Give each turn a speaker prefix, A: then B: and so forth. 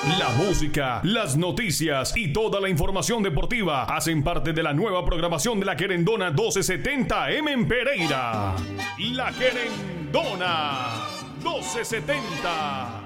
A: La música, las noticias y toda la información deportiva hacen parte de la nueva programación de la Querendona 1270M en Pereira. La Querendona 1270.